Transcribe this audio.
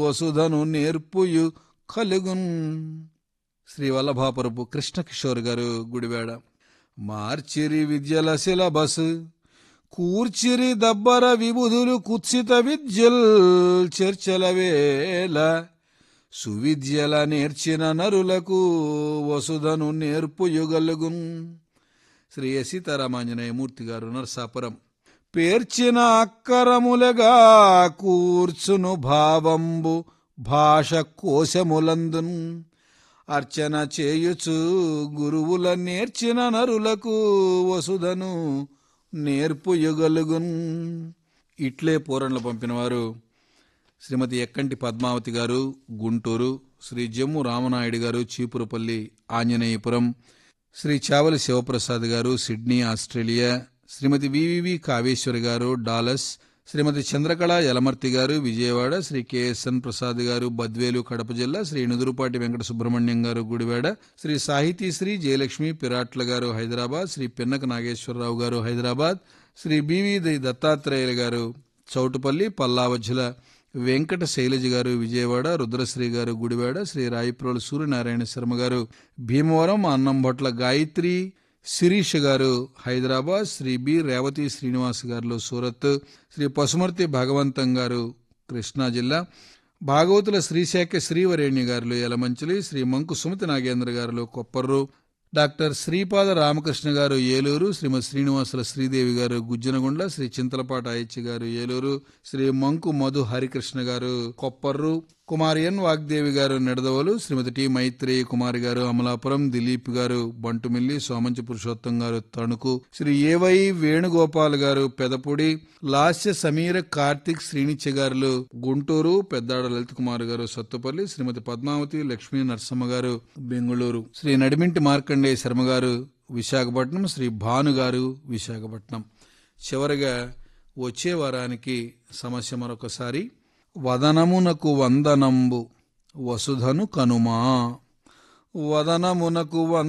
వసుధను నేర్పుయు కలుగున్. శ్రీ వల్లభాపురపు కృష్ణకిషోర్ గారు, గుడివాడ. మార్చిరి విద్యల సిలబస్, కూర్చిరి దబ్బర విబుధులు కుత్సిత విద్యల్ చర్చల వేళ, సువిద్యల నేర్చిన నరులకు వసుధను నేర్పుయుగలుగున్. శ్రీ సీతారామాంజనేయమూర్తి గారు, నరసాపురం. పేర్చిన అక్కరములగా కూర్చును భావంబు భాష కోశములందున్, అర్చన చేయుచు గురువుల నేర్చిన నరులకు వసుధను నేర్పుయుగలుగున్. ఇట్లే పూరణలు పంపినవారు శ్రీమతి ఎక్కంటి పద్మావతి గారు, గుంటూరు. శ్రీ జమ్ము రామనాయుడు గారు, చీపురుపల్లి ఆంజనేయపురం. శ్రీ చావలి శివప్రసాద్ గారు, సిడ్నీ, ఆస్ట్రేలియా. శ్రీమతి వివివి కావేశ్వరి గారు, డాలస్. శ్రీమతి చంద్రకళ యలమర్తి గారు, విజయవాడ. శ్రీ కెఎస్ఎన్ ప్రసాద్ గారు, బద్వేలు, కడప జిల్లా. శ్రీ నుదురుపాటి వెంకట సుబ్రహ్మణ్యం గారు, గుడివాడ. శ్రీ సాహితీశ్రీ జయలక్ష్మి పిరాట్ల గారు, హైదరాబాద్. శ్రీ పిన్నక నాగేశ్వరరావు గారు, హైదరాబాద్. శ్రీ బివి దత్తాత్రేయులు గారు, చౌటుపల్లి, పల్లావజ్జుల. వెంకట శైలజ గారు, విజయవాడ. రుద్రశ్రీ గారు, గుడివాడ. శ్రీ రాయిప్రోలు సూర్యనారాయణ శర్మ గారు, భీమవరం. అన్నంబొట్ల గాయత్రి శిరీష్ గారు, హైదరాబాద్. శ్రీ బి రేవతి శ్రీనివాస్ గారు, సూరత్. శ్రీ పసుమర్తి భగవంతం గారు, కృష్ణా జిల్లా. భాగవతుల శ్రీశాఖ శ్రీవరేణ్య గారు, యలమంచిలి. శ్రీ మంకు సుమతి నాగేంద్ర గారు, కొప్పర్రు. డాక్టర్ శ్రీపాద రామకృష్ణ గారు, ఏలూరు. శ్రీమతి శ్రీనివాసుల శ్రీదేవి గారు, గుజ్జనగుండ్ల. శ్రీ చింతలపాట అయ్యచ్చి గారు, ఏలూరు. శ్రీ మంకు మధు హరికృష్ణ గారు, కొప్పర్రు. కుమారి ఎన్ వాగ్దేవి గారు, నిడదవోలు. శ్రీమతి టి మైత్రేయి కుమారి గారు, అమలాపురం. దిలీప్ గారు, బంటుమిల్లి. సోమంచి పురుషోత్తం గారు, తణుకు. శ్రీ ఏవై వేణుగోపాల్ గారు, పెదపూడి. లాస్య సమీర కార్తిక్ శ్రీనిత్య గారు, గుంటూరు. పెద్దాడ లలిత్ కుమార్ గారు, సత్తుపల్లి. శ్రీమతి పద్మావతి లక్ష్మీ నరసమ్మ గారు, బెంగుళూరు. శ్రీ నడిమింటి మార్కండేయ శర్మ గారు, విశాఖపట్నం. శ్రీ భాను గారు, విశాఖపట్నం. చివరిగా వచ్చే వారానికి సమస్య మరొకసారి. వదనమునకు వందనంబు వసుధను కనుమా, వదనమునకు